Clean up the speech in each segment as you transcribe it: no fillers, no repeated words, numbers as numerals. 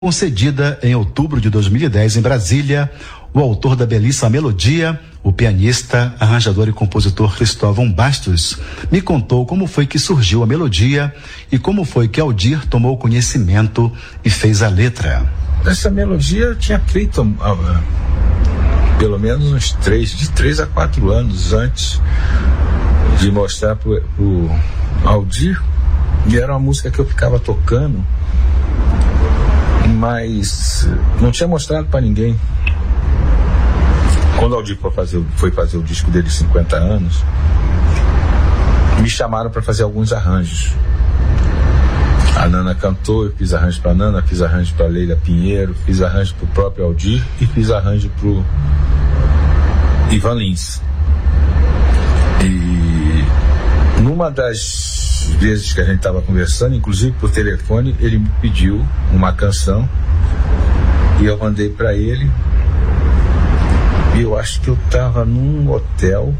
Concedida em outubro de 2010 em Brasília, o autor da belíssima melodia, o pianista, arranjador e compositor Cristóvão Bastos, me contou como foi que surgiu a melodia e como foi que Aldir tomou conhecimento e fez a letra. Essa melodia eu tinha feito pelo menos uns 3 a 4 anos antes de mostrar pro Aldir, e era uma música que eu ficava tocando, mas não tinha mostrado para ninguém. Quando o Aldir foi fazer o disco dele de 50 anos, me chamaram para fazer alguns arranjos. A Nana cantou, eu fiz arranjo para Nana, fiz arranjo para Leila Pinheiro, fiz arranjo para o próprio Aldir e fiz arranjo para o Ivan Lins. E numa das vezes que a gente estava conversando, inclusive por telefone, ele me pediu uma canção e eu mandei para ele. E eu acho que eu estava num hotel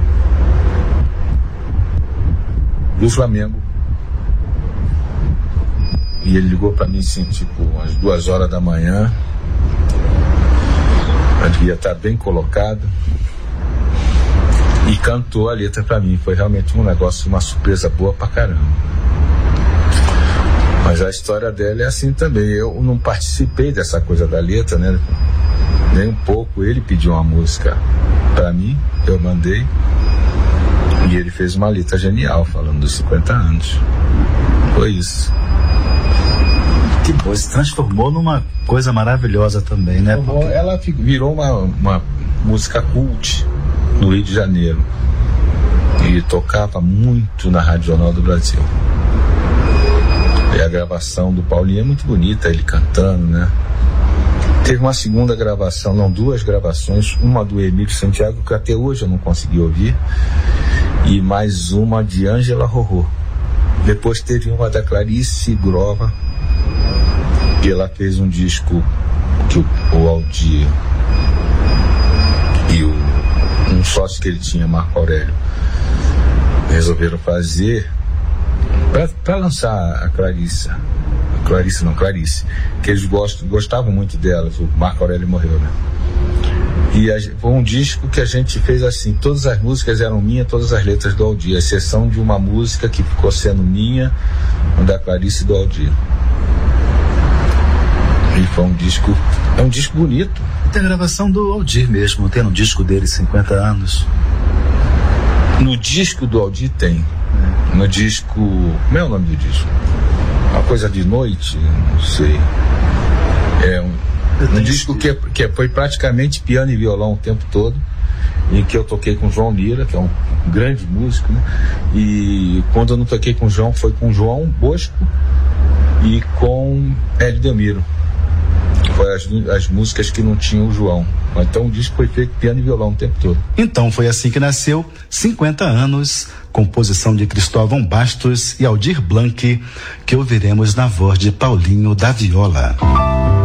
do Flamengo e ele ligou para mim assim, tipo às 2 horas da manhã. Eu devia estar bem colocado e cantou a letra para mim. Foi realmente um negócio, uma surpresa boa pra caramba. Mas a história dela é assim também. Eu não participei dessa coisa da letra, né? Nem um pouco. Ele pediu uma música para mim, eu mandei e ele fez uma letra genial falando dos 50 anos. Foi isso. Que bom, se transformou numa coisa maravilhosa também, né? Porque ela virou uma música cult no Rio de Janeiro e tocava muito na Rádio Jornal do Brasil. E a gravação do Paulinho é muito bonita, ele cantando, né? Teve uma segunda gravação, não, 2 gravações, uma do Emílio Santiago, que até hoje eu não consegui ouvir, e mais uma de Ângela Rorô. Depois teve uma da Clarice Grova, que ela fez um disco que o Aldir e um sócio que ele tinha, Marco Aurélio, resolveram fazer para lançar a Clarice, que eles gostavam muito delas. O Marco Aurélio morreu, né? E foi um disco que a gente fez assim, todas as músicas eram minhas, todas as letras do Aldir, à exceção de uma música que ficou sendo minha, da Clarice e do Aldir. E foi um disco bonito. Tem a gravação do Aldir mesmo, tem no disco dele 50 anos. No disco do Aldir tem. No disco, como é o nome do disco? Uma coisa de noite, não sei. É um disco que foi praticamente piano e violão o tempo todo, em que eu toquei com o João Lira, que é um grande músico, né? E quando eu não toquei com o João, foi com o João Bosco e com Hélio Delmiro. Foi as músicas que não tinham o João. Então o disco foi feito piano e violão o tempo todo. Então foi assim que nasceu 50 anos, composição de Cristóvão Bastos e Aldir Blanc, que ouviremos na voz de Paulinho da Viola.